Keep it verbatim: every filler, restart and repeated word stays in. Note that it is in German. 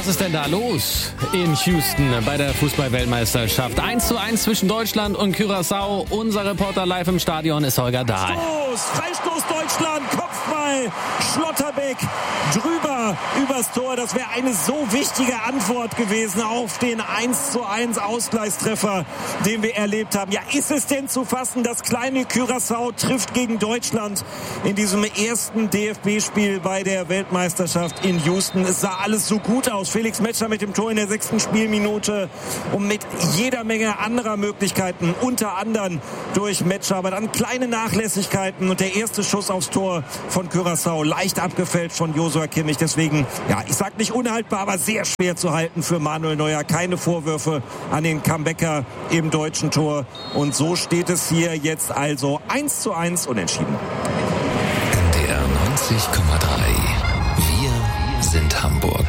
Was ist denn da los in Houston bei der Fußball-Weltmeisterschaft? eins zu eins zwischen Deutschland und Curaçao. Unser Reporter live im Stadion ist Holger Dahl. Freistoß, Freistoß Deutschland, Kopfball, Schlotterbeck drüber übers Tor. Das wäre eine so wichtige Antwort gewesen auf den eins zu eins Ausgleichstreffer, den wir erlebt haben. Ja, ist es denn zu fassen, das kleine Curaçao trifft gegen Deutschland in diesem ersten D F B-Spiel bei der Weltmeisterschaft in Houston. Es sah alles so gut aus. Felix Metscher mit dem Tor in der sechsten Spielminute und mit jeder Menge anderer Möglichkeiten, unter anderem durch Metscher, aber dann kleine Nachlässigkeiten und der erste Schuss aufs Tor von Curaçao leicht abgefälscht von Joshua Kimmich. Deswegen, ja, ich sag nicht unhaltbar, aber sehr schwer zu halten für Manuel Neuer. Keine Vorwürfe an den Comebacker im deutschen Tor. Und so steht es hier jetzt also eins zu eins unentschieden. N D R neunzig Komma drei. Wir sind Hamburg.